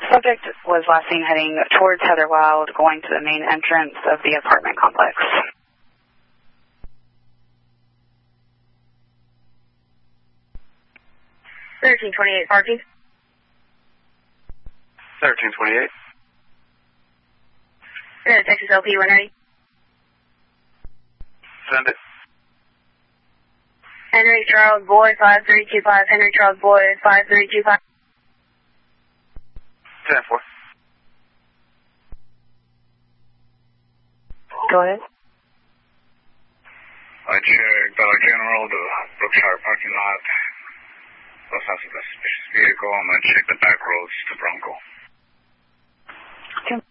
Subject was last seen heading towards Heather Wild, going to the main entrance of the apartment complex. 1328 parking. 1328. Texas LP 190. Send it. Henry Charles Boyd 5325. Henry Charles Boyd 5325. 10-4. Go ahead. I checked Dollar General, the Brookshire parking lot. Los Angeles suspicious vehicle. I'm going to check the back roads to Bronco. Okay.